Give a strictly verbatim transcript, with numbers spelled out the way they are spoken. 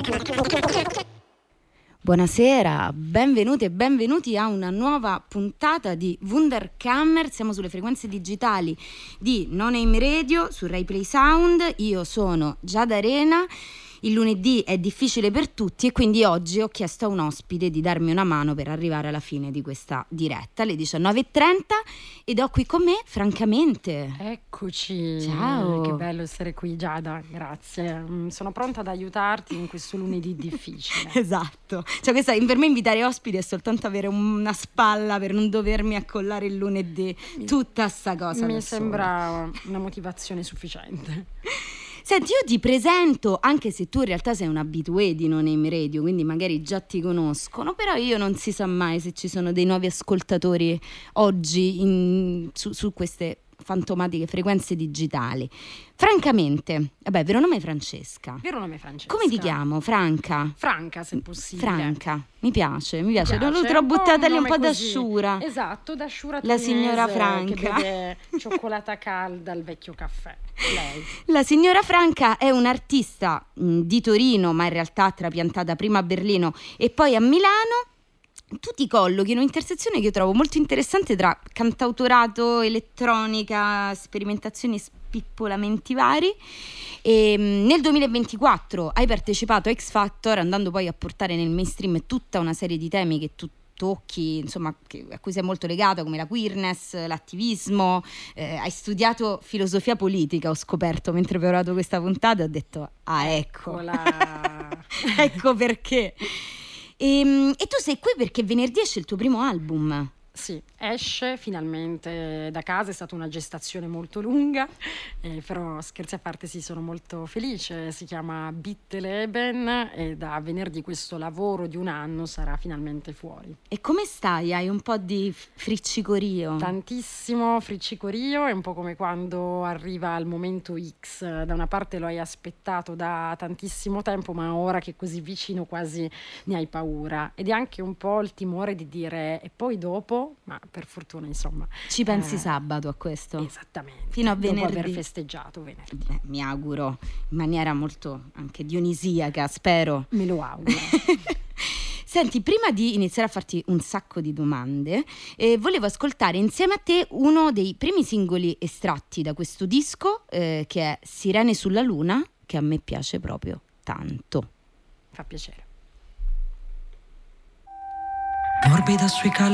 Buonasera, benvenuti e benvenuti a una nuova puntata di Wunderkammer. Siamo sulle frequenze digitali di No Name Radio su Rai Play Sound. Io sono Giada Arena. Il lunedì è difficile per tutti e quindi oggi ho chiesto a un ospite di darmi una mano per arrivare alla fine di questa diretta alle diciannove e trenta ed ho qui con me Francamente. Eccoci. Ciao. Che bello essere qui, Giada, grazie. Sono pronta ad aiutarti in questo lunedì difficile. Esatto, cioè questa, per me invitare ospiti è soltanto avere una spalla per non dovermi accollare il lunedì, mi, tutta sta cosa. Mi sembra una motivazione sufficiente. Senti, io ti presento, anche se tu in realtà sei un habitué di No Name Radio, quindi magari già ti conoscono, però io non si sa mai se ci sono dei nuovi ascoltatori oggi in, su, su queste fantomatiche frequenze digitali. Francamente, vabbè, vero nome è Francesca. Vero nome è Francesca. Come ti chiamo? Franca? Franca, se possibile. Franca, mi piace, mi piace. Mi piace. Te l'ho buttata lì un po' così. d'asciura. Esatto, d'asciura La signora Franca. Che beve cioccolata calda al vecchio caffè. Lei. La signora Franca è un'artista mh, di Torino, ma in realtà trapiantata prima a Berlino e poi a Milano. Tu ti collochi in un'intersezione che io trovo molto interessante tra cantautorato, elettronica, sperimentazioni, spippolamenti vari. E nel duemilaventiquattro hai partecipato a X Factor, andando poi a portare nel mainstream tutta una serie di temi che tu tocchi, insomma, che, a cui sei molto legato, come la queerness, l'attivismo. Eh, hai studiato filosofia politica, ho scoperto mentre ho preparato questa puntata, ho detto ah, ecco, ecco perché. E, e tu sei qui perché venerdì esce il tuo primo album. Sì, esce finalmente da casa, è stata una gestazione molto lunga, eh, però scherzi a parte sì, sono molto felice, si chiama Bitteleben e da venerdì questo lavoro di un anno sarà finalmente fuori. E come stai? Hai un po' di friccicorio? Tantissimo friccicorio, è un po' come quando arriva il momento X, da una parte lo hai aspettato da tantissimo tempo, ma ora che è così vicino quasi ne hai paura, ed è anche un po' il timore di dire e poi dopo. Ma per fortuna insomma ci pensi eh, sabato a questo? Esattamente, fino a venerdì, dopo aver festeggiato venerdì. Beh, mi auguro in maniera molto anche dionisiaca, spero. Me lo auguro. Senti, prima di iniziare a farti un sacco di domande, eh, volevo ascoltare insieme a te uno dei primi singoli estratti da questo disco, eh, che è Sirene sulla Luna, che a me piace proprio tanto. Fa piacere. Morbida sui calci